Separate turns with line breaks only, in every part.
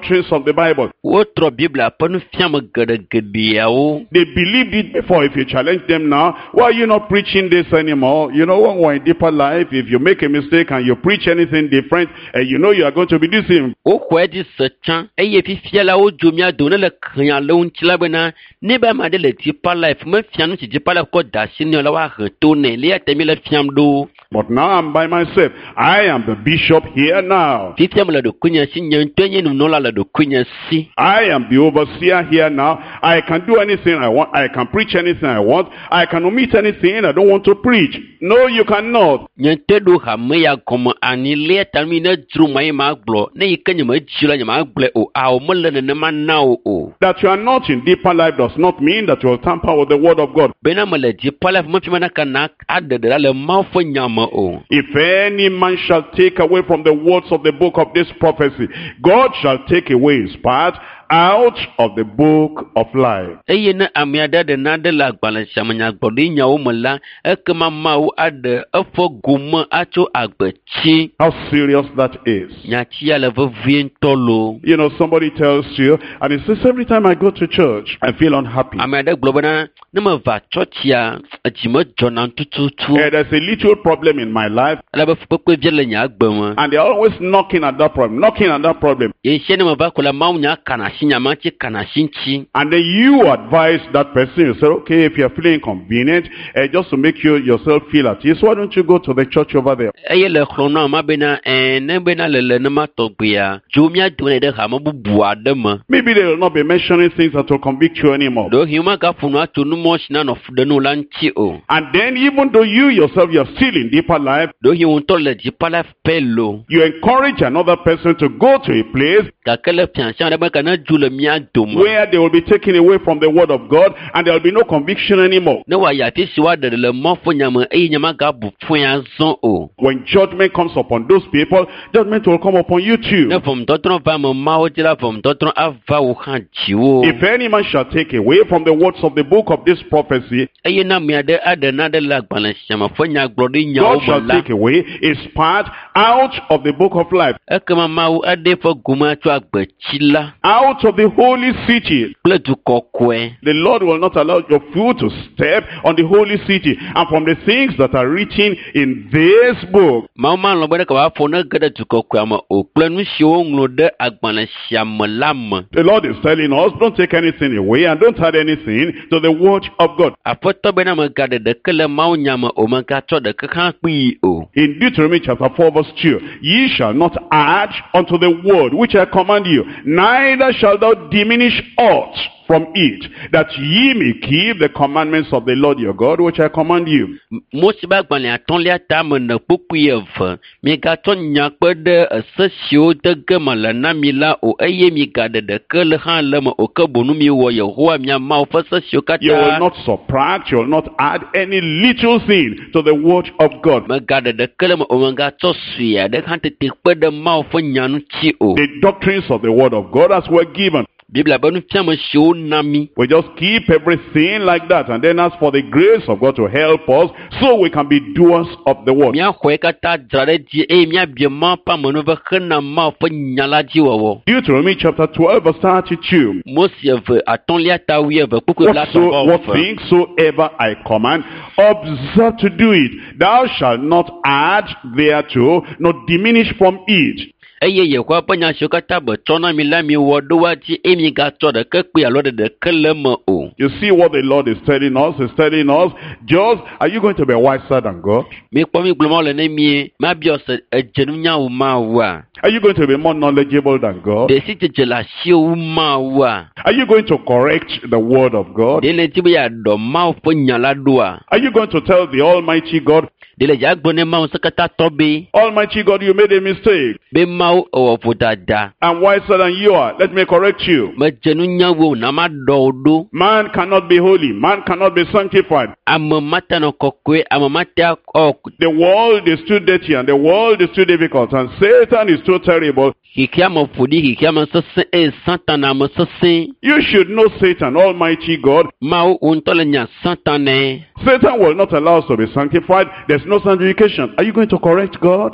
doctrines of the Bible.
Wotro Bible aponu fiam gedegedeawo.
They believed it before. If you challenge them now, why are you not preaching this anymore? You know, when we're in deeper life, if you make a mistake and you preach anything different, and you know you are going to be deceived.
O kwedi sechan eye fifiala o jomia dona le krian lo ntila bena ne ba ma de le deeper life me fianu ti deeper life ko dasini la wa retone le atemi le fiam do.
But now I'm by myself. I am the bishop here now.
Fifiam la do kunya si nyentonye no la do kunya si.
I am the overseer here now. I can do anything I want. I can preach anything I want. I can omit anything I don't want to preach. No, you cannot.
Nyentedo ha me ya komo ani le tami na dru mai ma glo na yikanya ma jila ma gle o a o mole ne ma na o.
That you are not in deeper life does not mean that you will tamper with the word of God.
Bena male deeper life mo pima na kana adede le ma fo nyama o.
If any man shall take away from the words of the book of this prophecy, God shall take away his part out of the book of life.
Eye na amiada de na de la gbala shamanya gbodi nyawo mola ekema mawo ade efo goma acho agbechi.
How serious that is.
Nyachi ya le vivien tolo.
You know, somebody tells you, and he says, every time I go to church, I feel unhappy.
Amiada globana na ma va church ya ajimo jona tututu.
There's a little problem in my life.
Ala ba fukwe viele nya agbema.
And they're always knocking at that problem.
Ye shene ma ba kula mawo nya kana
and then you advise that person. You say, okay, if you're feeling inconvenient, just to make yourself feel at ease, why don't you go to the church over there? Maybe they will not be mentioning things that will convict you anymore. And then even though you yourself, you're still in deeper life, you encourage another person to go to a place where they will be taken away from the word of God and there will be no conviction anymore. When judgment comes upon those people, judgment will come upon you too. If any man shall take away from the words of the book of this prophecy, God shall take away his part out of the book of life, out of the holy city. The Lord will not allow your foot to step on the holy city, and from the things that are written in this book. The Lord is telling us, don't take anything away and don't add anything to the word of God. In Deuteronomy chapter 4 verse 2, ye shall not add unto the word which I command you, neither shall thou diminish aught from it, that ye may keep the commandments of the Lord your God, which I command you. You will not subtract, you will not add any little thing to the word of God. The doctrines of the word of God as were given. We just keep everything like that and then ask for the grace of God to help us so we can be doers of the word. Deuteronomy chapter 12 verse 32. What things soever I command, observe to do it. Thou shalt not add thereto, nor diminish from it.
You see what the
Lord is telling us? He's telling us, just, are you going to be wiser than God? Are you going to be more knowledgeable than God? Are you going to correct the word of God? Are you going to tell the Almighty God, Almighty God, you made a mistake. I'm wiser than you are. Let me correct you. Man cannot be holy. Man cannot be sanctified. The world is too dirty and the world is too difficult and Satan is too terrible. You should know Satan, Almighty God. Satan will not allow us to be sanctified. There's no sanctification. Are you going to correct God?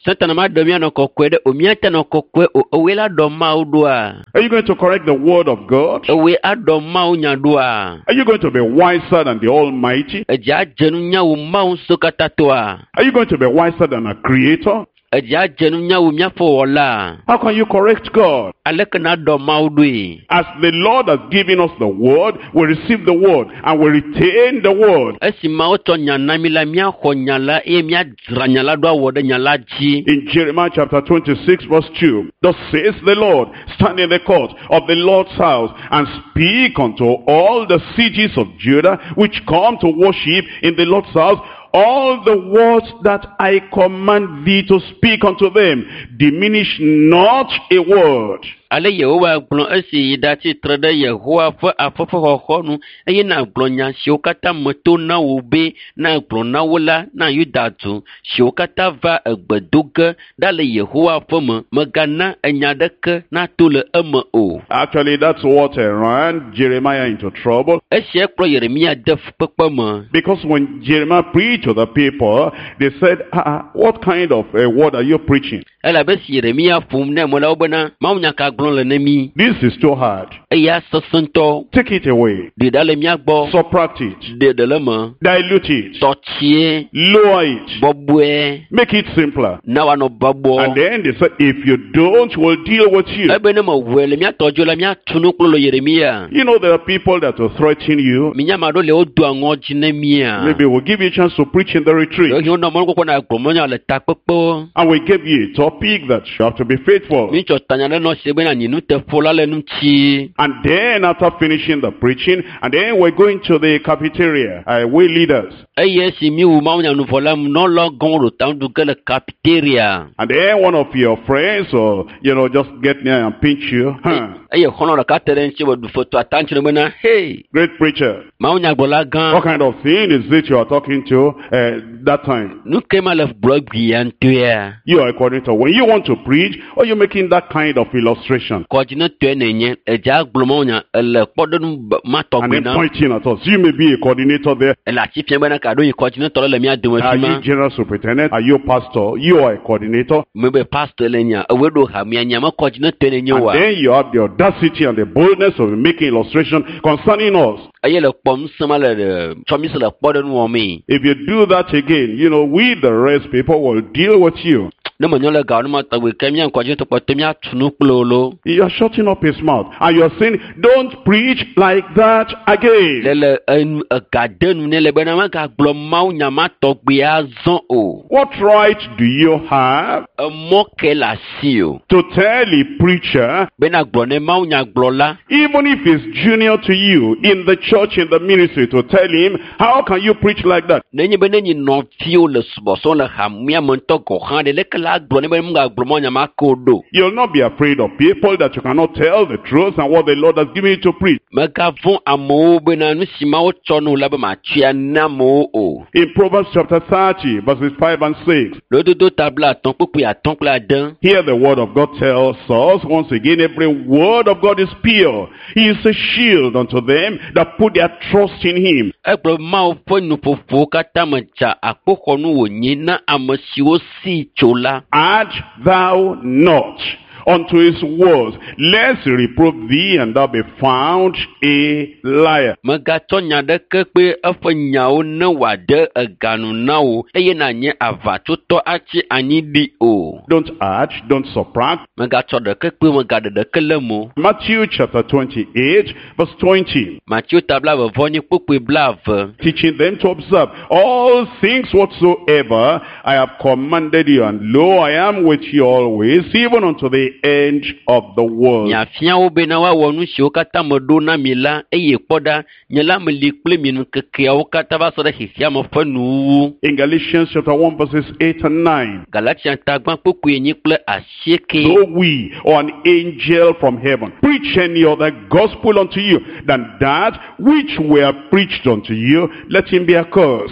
Satan ma do mia no kokwe de o mia ta no kokwe o we la do ma udua.
Are you going to correct the word of God?
O we ado ma unya dua.
Are you going to be wiser than the Almighty?
Eja jenu nya wo ma unso katatoa.
Are you going to be wiser than a creator?
Eja jenu nya wo mia fo wala.
How can you correct God?
Aleka na do ma udui.
As the Lord has given us the word, we receive the word and we retain the word.
Esi ma o to nya na mi la mia ho nya la e mia dra nya la do awode nya la ji.
In Jeremiah chapter 26 verse 2, thus says the Lord, stand in the court of the Lord's house and speak unto all the cities of Judah which come to worship in the Lord's house, all the words that I command thee to speak unto them, diminish not a word.
Ale Yehowa gblɔ esi yi da tsitre ɖe Yehowa ƒe afɔƒexɔxɔ nu eye na gblɔ nya siwo katã me to na wo be na gblɔ na wo la na Yuda du siwo katã va egbedo ge ɖa le Yehowa ƒe me megana enya ɖeke na to le eme o.
Actually, that's what ran Jeremiah into trouble.
Esia kplɔ Yeremia de fukpekpe me.
Because when Jeremiah preached to the people, they said, what kind of a word are you preaching?
Elabe si Yeremia ƒom ne me la wo bena Mawu nya ka gblɔ le ne mi.
This is too hard.
Eya sesẽ ŋutɔ.
Take it away.
Ɖe ɖa le mia gbɔ.
Subtract it.
Ɖe le me.
Dilute it.
Tɔtsie.
Lower it.
Bɔbɔe.
Make it simpler.
Na wa nɔ bɔbɔ.
And then they said, if you don't, we'll deal with you.
Ebe ne me hoe le mia tɔdzo le mia tunu kplo le Yeremia.
You know there are people that will threaten you.
Minya ma ɖo le wo do aŋɔ dzi ne mia.
Maybe we'll give you a chance to preach in the retreat.
Ɖewo nɔ mɔnu kɔkɔ na gblɔ mɔnya le takpekpe.
And we give you a topic that you have to be faithful.
Mi tsɔ tanya ɖe nɔ se be na nyi nu te ƒo la le nu tsi.
And then after finishing the preaching, and then we're going to the cafeteria. We leaders.
Eye si mi wu Mawu nya nuvɔ la mu nɔlɔ gɔn ɖo ta ŋdu ge le cafeteria.
And then one of your friends, or just get near and pinch you.
Eye xɔnɔ ɖeka te ɖe ŋuti be du foto ata ŋuti be na hey.
Great preacher.
Mawu nya gblɔla gã.
What kind of thing is it you are talking to that time?
Nu ke ma le gblɔ gbia ŋutɔa.
You are a coordinator. When you want to preach, or you're making that kind of illustration.
Coordinator ne nye edza gblɔ Mawu nya ele kpɔɖenu ma
And
tɔgbe
then
na.
pointing at us. You may be a coordinator there.
Ele asi fiam be na ka ɖo yi coordinator le mia dome
Are
fi
you
ma.
general superintendent? Are you pastor? You are a coordinator.
Me be pastor le nya ewe ɖo ha mia nya me coordinator ne nye
And
wa.
then you have the audacity and the boldness of making illustration concerning us.
Eye le kpɔm sema le tsɔmi se le kpɔɖenu wɔ me.
If you do that again, we the rest people will deal with you.
Ne me nyɔ le ga ne ma tɔgbe ke mia coordinator kpɔte mia tunu kplo lo.
You are shutting up his mouth and you are saying, don't preach like that again.
Le enu ega de nu ne le be na me ga gblɔ Mawu nya ma tɔgbea zɔn o.
What right do you have
Emɔ ke le asi o.
to tell a preacher,
Be na gblɔ ne Mawu nya gblɔla.
even if he's junior to you in the church, in the ministry, to tell him, how can you preach like that?
Nenye be ne nyi nɔviwo le subɔsɔ le ha mia me ŋutɔ gɔ hã de leke la gblɔ ne be mu ga gblɔ Mawu nya ma ko do.
You'll not be afraid of people that you cannot tell the truth and what the Lord has given you to preach.
Mega vɔn amewo be na nu si Mawu tsɔ nu la be ma tsia na amewo o.
In Proverbs chapter 30, verses 5 and 6,
Lododo tabla atɔn kpekpe atɔn kple ade.
here the word of God tells us, once again, every word of God is pure. He is a shield unto them that put their trust in him.
Egblɔ Mawu ƒe nuƒoƒowo katã me dza akpoxɔnu wònye na ame siwo si tso la.
Add thou not unto his words, lest he reprove thee and thou be found a liar.
Megatsɔ nya ɖeke kpe eƒe nyawo ne wòaɖe eganu na wo eye nànye avatsotɔ atsi anyi ɖi o.
Don't add, don't subtract.
Megatsɔ ɖeke kpe megaɖe ɖeke le mo.
Matthew chapter 28, verse 20.
Matthew tabla vevɔnyi kpekpe blave.
Teaching them to observe all things whatsoever I have commanded you, and lo, I am with you always, even unto the end of the world.
Miafia wo be na woawɔ nu siwo katã meɖo na mi la eye kpɔ ɖa nye la meli kple mi nukekeawo katã va sɔ ɖe xexea me ƒe nuwuwu.
In Galatians chapter 1, verses 8 and 9.
Galatia tagbã kpekpe enyi kple asieke.
So we, or an angel from heaven, preach any other gospel unto you than that which were preached unto you, let him be accursed.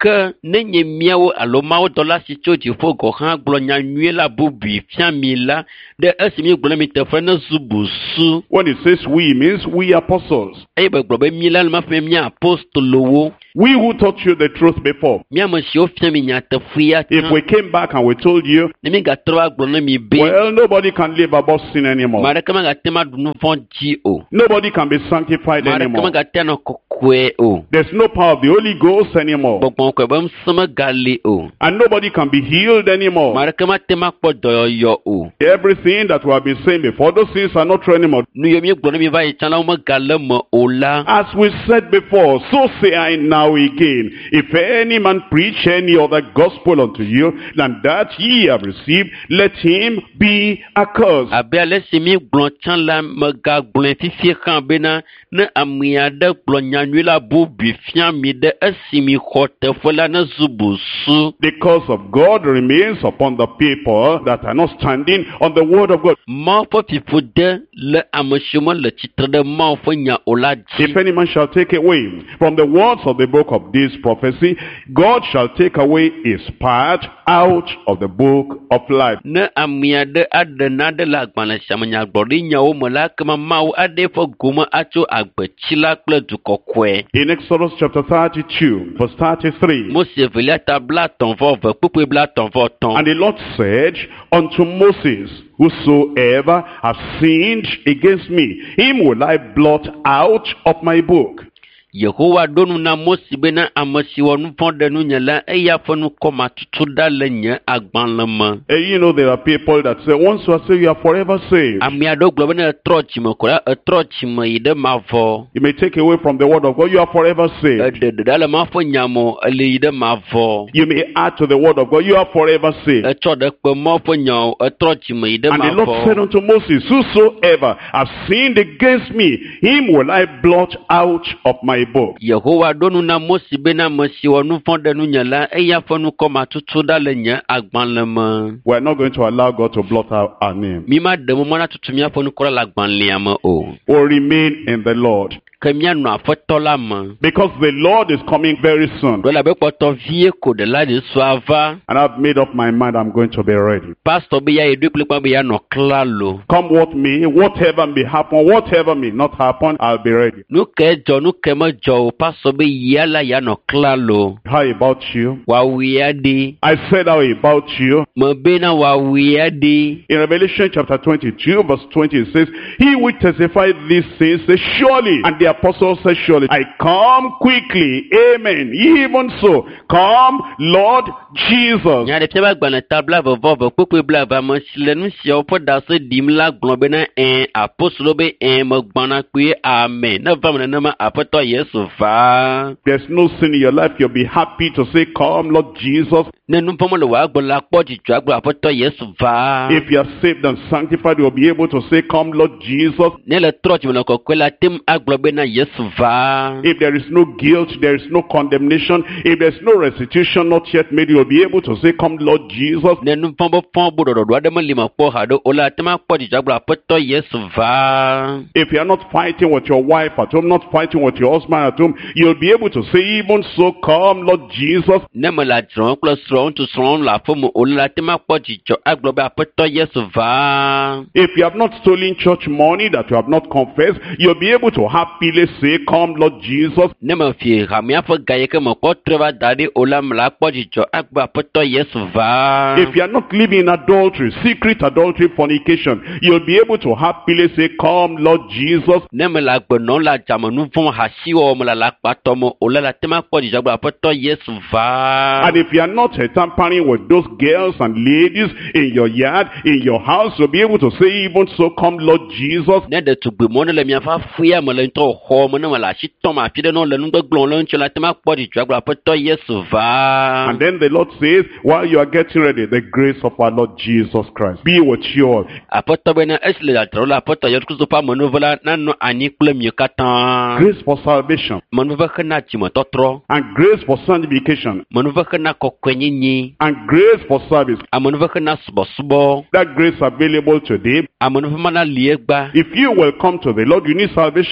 ke nenye miawo alo mawo dɔla si tso dziƒo gɔ hã gblɔ nyanyuie la bubu fia mi la ɖe esi mi gblɔ mi teƒe ne zu busu.
When it says we, it means we apostles.
Eye be gblɔ be mi la ma fi mia apostolowo.
We who taught you the truth before.
Mia me siwo fia mi nyateƒea.
If we came back and we told you,
ne mi gatrɔ va gblɔ ne mi be.
well, nobody can live above sin anymore.
Ma ɖeke megate ma ɖu nu vɔ̃ dzi o.
Nobody can be sanctified
Ma ɖeke
anymore.
megate anɔ kɔkɔe o.
There's no power of the Holy Ghost anymore.
Gbɔgbɔ kɔe be ŋusẽ megali o.
And nobody can be healed anymore.
Ma ɖeke mate ma kpɔ dɔyɔyɔ o.
Everything that we have been saying before, those things are not true anymore.
Nu ye mi gblɔ ne mi va yi tsã la wo megale me o la.
As we said before, so say I now again, if any man preach any other gospel unto you than that ye have received, let him be accursed.
Abe ale si mi gblɔ tsã la megagblɔe fifie hã bena ne ame aɖe gblɔ nyanyui la bubu fia mi ɖe esi mi xɔ teƒe la ne zu busu.
The curse of God remains upon the people that are not standing on the word of God.
Mawu ƒe fiƒode le ame siwo mele tsitre ɖe Mawu ƒe nya o la
If
dzi.
any man shall take away from the words of the book of this prophecy, God shall take away his part out of the book of life.
Ne ame aɖe aɖe naɖe le agbalẽ sia me nyagblɔɖi nyawo me la, ekema Mawu aɖe ƒe gome atso agbetsi la kple dukɔkɔe.
In Exodus chapter 32, verse 33,
Mose velia ta blatɔ̃ vɔ ve kpukpui blatɔ̃ vɔ tɔ̃.
and the Lord said unto Moses, whosoever has sinned against me, him will I blot out of my book.
Yehowa ɖo nu na Mose bena ame si wɔ nu vɔ̃ ɖe nunye la, eya ƒe nu kɔ matutu ɖa le nye agbalẽ me.
You know, there are people that say, once you are saved, you are forever saved.
Ame aɖewo gblɔ be ne etrɔ dzime ko la, etrɔ dzime yi ɖe mavɔ.
You may take away from the word of God, you are forever saved.
Eɖeɖe ɖa le ma ƒe nya me, ele yi ɖe mavɔ.
You may add to the word of God, you are forever saved.
Etsɔ ɖe kpe ma ƒe nyawo, etrɔ dzime yi ɖe
And the Lord said
mavɔ.
unto Moses, whosoever has sinned against me, him will I blot out of my book.
Yehowa ɖo nu na Mose bena ame si wɔ nu vɔ̃ ɖe nunye la, eya ƒe nu kɔ matutu ɖa le nye agbalẽ me.
We are not going to allow God to blot out our name.
Mi ma ɖe mɔ na tutu míaƒe nukɔ le agbalẽa me o.
We'll remain in the Lord.
Ke míanɔ aƒetɔ la me.
Because the Lord is coming very soon.
Ɖo la be kpɔtɔ vie ko ɖe la de so ava.
And I've made up my mind I'm going to be ready.
Pastor be ya eɖo kple kpa be ya nɔ klalo.
Come what may, whatever may happen, whatever may not happen, I'll be ready.
Nu ke dzɔ, nu ke medzɔ o. Pastor be ya la ya nɔ klalo.
How about you?
Wawi aɖe.
I said how about you?
Me bena wawi aɖe.
In Revelation chapter 22 verse 20 it says, he which testified these things says, surely, and the apostle says, surely, I come quickly, amen, even so, come Lord Jesus.
Nya ɖe fia be agbalẽ ta bla vevɔ ve kpekpe bla ve ame si le nu siawo ƒe ɖase ɖim la gblɔ bena apostolo be megbɔna kpuie amen. Ne va me nenema aƒetɔ Yesu va.
There's no sin in your life, you'll be happy to say, come Lord Jesus.
Ne nu vɔ̃ mele wòa gbɔ la, kpɔ dzidzɔ agblɔ aƒetɔ Yesu va.
If you are saved and sanctified, you'll be able to say, come Lord Jesus.
Ne le trɔ dzime le kɔkɔe la, tem agblɔ bena Yesu va.
If there is no guilt, there is no condemnation, if there's no restitution not yet made, you'll be able to say, come Lord Jesus.
Ne nu vɔ̃ be fɔ̃ bo ɖɔɖɔɖo aɖe meli me kpɔ haɖe o la, tem akpɔ dzidzɔ agblɔ aƒetɔ Yesu va.
If you are not fighting with your wife at home, not fighting with your husband at home, you'll be able to say, even so, come Lord Jesus.
Ne me le adzrɔ̃ kple srɔ̃ ŋutsu srɔ̃ le aƒe me o la, tem akpɔ dzidzɔ agblɔ be aƒetɔ Yesu va.
If you have not stolen church money that you have not confessed, you'll be able to happily say, come Lord Jesus.
Ne me fi hamia ƒe ga yi ke me kpɔ tre va da ɖi o la, me la kpɔ dzidzɔ agblɔ aƒetɔ Yesu va.
If you are not living in adultery, secret adultery, fornication, you'll be able to happily say, come Lord Jesus.
Ne me le agbenɔ le adzamenu vɔ̃ hasiwɔwɔ me le akpatɔ me o la, tem akpɔ dzidzɔ agblɔ aƒetɔ Yesu va.
And if you are not tampering with those girls and ladies in your yard, in your house, you'll be able to say, even so, come Lord Jesus.
Ne ɖetugbemɔ ne le miaƒe aƒea me le ŋutɔ xɔ me ne me le asi tɔm afi ɖe ne le nugbegblɔm le ŋutsɔ la, tem akpɔ dzidzɔ agblɔ aƒetɔ Yesu va.
And then the Lord says, while you are getting ready, the grace of our Lord Jesus Christ be with you all.
Aƒetɔ bena esi le adzrɔ̃ le aƒetɔ Yesu Kristo ƒe amenuve la nanɔ anyi kple mi katã.
Grace for salvation.
Menuve hena dzimetɔtrɔ.
And grace for sanctification.
Menuve hena kɔkɔenyenye.
And grace for service.
Amenuve hena subɔsubɔ.
That grace available today.
Amenuve mana li egba.
If you will come to the Lord, you need salvation, grace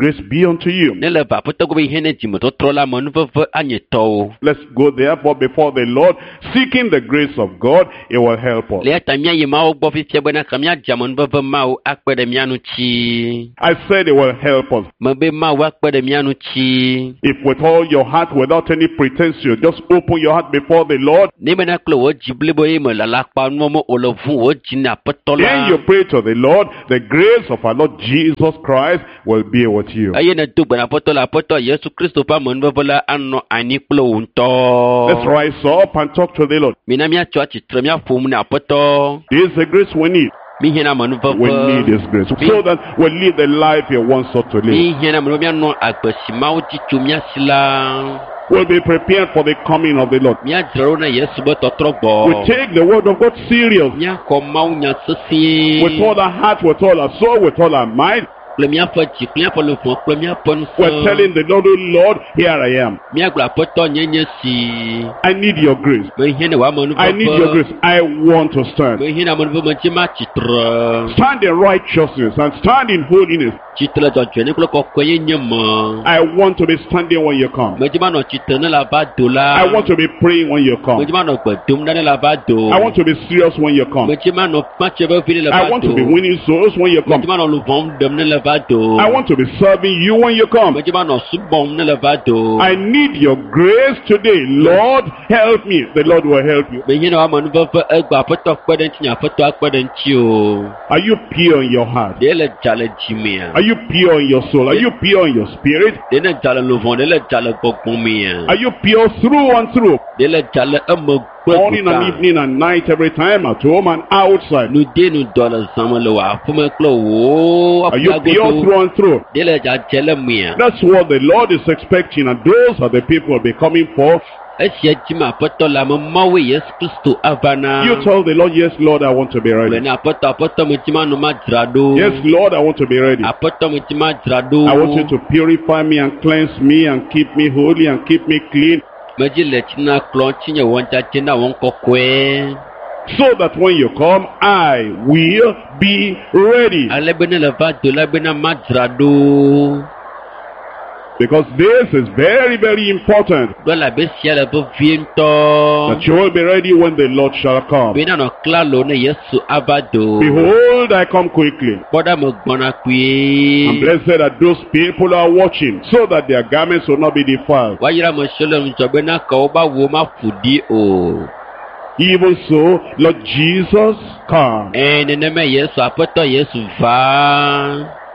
grace be unto you.
Ne le va aƒetɔ gobe ihe ne dzimetɔtrɔ la me nuveve anyetɔwo.
Let's go therefore before the Lord, seeking the grace of God. It will help us.
Le ya ta míayi Mawu gbɔ fifia bena ka míadze amenuveve Mawu akpe ɖe mía ŋuti.
I said it will help us.
Mebe Mawu akpe ɖe mía ŋuti.
If with all your heart, without any pretense, you just open your heart before the Lord,
Ne bena kple wò dzi blibo ye me lalakpa nuwɔme wòle vu wò dzi ne aƒetɔ
then you
la.
pray to the Lord, the grace of our Lord Jesus Christ will be with you.
Eye ne do gbe na aƒetɔ la aƒetɔ Yesu Kristo ƒe amenuveve la anɔ anyi kple wò ŋutɔ.
Let's rise up and talk to the Lord.
Mina míatso atsitre míaƒom ne aƒetɔ.
This is the grace we need.
Míhiã
We need
amenuveve.
this grace so that we live the life He wants us to live.
Míhiã amenuveve míanɔ agbe si Mawu dzi tso mía si la.
We'll be prepared for the coming of the Lord.
Míadzra ɖo na Yesu be tɔtrɔ
We
gbɔ.
take the word of God serious
Míaxɔ Mawu nya
with
sesĩe
all our heart, with all our soul, with all our mind.
kple míaƒe dzi kple míaƒe luʋɔ kple míaƒe
We're
ŋusẽ.
telling the Lord, oh Lord, here I am.
Míagblɔ aƒetɔ nye si.
I need your grace.
Mehiã ne wò
I need your
amenuveve.
grace. I want to stand.
Mehiã ne amenuveve me dzi matsitre.
Stand in righteousness and stand in holiness.
Tsitre dzɔdzɔenye kple kɔkɔe ye nye me.
I want to be standing when you come.
Medzi manɔ tsitre ne la va do la.
I want to be praying when you come.
Medzi manɔ gbe dom ɖa ne la va do.
I want to be serious when you come.
Medzi manɔ matse vevi ne le
I
va
want to
do.
be winning souls when you come.
Medzi manɔ luʋɔm ɖem ne le va do.
I want to be serving you when you come.
Medzi manɔ subɔm ne le va do.
I need your grace today. Lord, help me. The Lord will help you.
Mehiã ne wò amenuveve egbe aƒetɔ kpe ɖe ŋuti nye aƒetɔ akpe ɖe ŋuti o.
Are you pure in your heart?
Ɖe le dza le dzi mea.
Are you pure in your soul? Are you pure in your spirit?
Ɖe ne dza le luʋɔ, ɖe le dza le gbɔgbɔ mea.
Are you pure through and through?
Ɖe le dza le eme kple
Morning and
gota.
evening and night, every time, at home and outside.
Nu de nu dɔ le zã me le wò aƒeme kple wò
Are you
aƒea
pure
godo.
through and through?
Ɖe le dzadze le mea.
That's what the Lord is expecting, and those are the people will be coming for.
Esia dzi me aƒetɔ le ame Mawu Yesu Kristo ava na.
You tell the Lord, yes, Lord, I want to be
Gblɔ
ready.
na aƒetɔ me dzi manɔ madzra ɖo.
Yes, Lord, I want to be ready.
Aƒetɔ me dzi madzra ɖo.
I want you to purify me and cleanse me and keep me holy and keep me clean,
Me dzi le tsi na kplɔ ŋuti nye wɔn dzadze na wɔn kɔkɔe.
so that when you come, I will be ready.
Ale be ne le va do la bena madzra ɖo.
Because this is very, very important,
Ɖo la be sia le vevie ŋutɔ.
that you will be ready when the Lord shall come.
Be nanɔ klalo ne Yesu ava do.
Behold, I come quickly.
Kpɔ ɖa me gbɔna
And
kpuie.
blessed are those people who are watching, so that their garments will not be defiled.
Woayra me sio le ŋdzɔ bena ka wobe awuwo maƒu ɖi o.
Even so, Lord Jesus, come.
Nenema Yesu aƒetɔ Yesu va.